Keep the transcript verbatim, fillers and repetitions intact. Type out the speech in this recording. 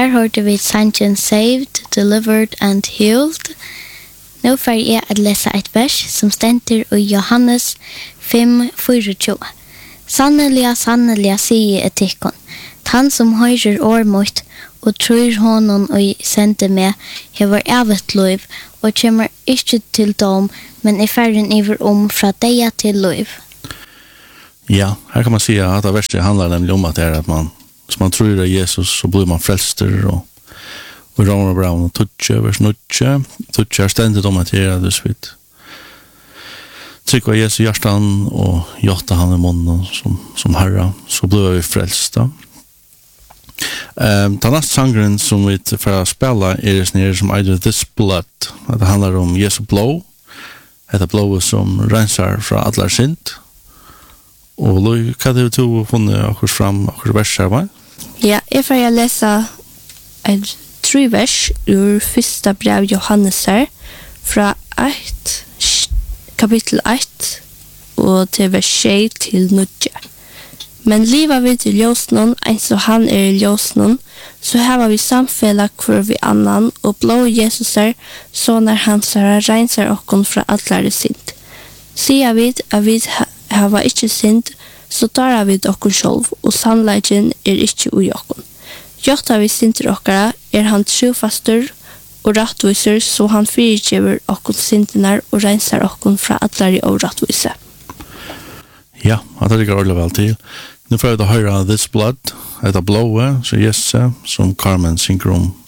Her hørte vi sangen Saved, Delivered and Healed. Nå får jeg at lese et vers som stender i Johannes fem tjuefire. Sannelig, sannelig, sier jeg tikkun. Han som høyrer årmot og tror honom og sender meg, hever evet liv, og kommer ikke til dom, men er ferden iver om fra deia til liv. Ja, her kan man si at det verste handler nemlig om at det er at man, hvis man tror at Jesus, så blir man frelster, og og Romer Brown og Tutsi, vers nutje, Tutsi er stendet om at det er det svitt. Trykva Jesu hjertan og gjøtta han i munnen som, som herra, så blir vi frelsta. Um, den neste sangren som vi får spela er det nere som eier This Blood. Det handler om Jesu blå, det blået som rensar fra allar sint. Og Lui, hva er det du funnet akkur fram, akkur vers her, va? Ja, jeg får lese et tre vers ur fyrsta brev Johannes her, fra ett, kapittel ett, og til vers tjei til nutje. Men liva vi til ljøsnon, en så han er i ljøsnon, så hava vi samfellag for vi annan, og blå Jesus er, så når han sara reinsar okkon fra allare sint. Sia vid at vi hava ikkje sint, så tar vi okkon sjolv, og sannleggen er ikkje ui okkon. Gjotta vi sinter okkara, er han trofastur og rattviser, så han frigjever okkon sintenar og reinsar okkon fra allare og rattvise. Ja, at det ligger ordentlig vel til. Nu får vi da høre This Blood, etter blåe, så Jesse, som Carmen synger om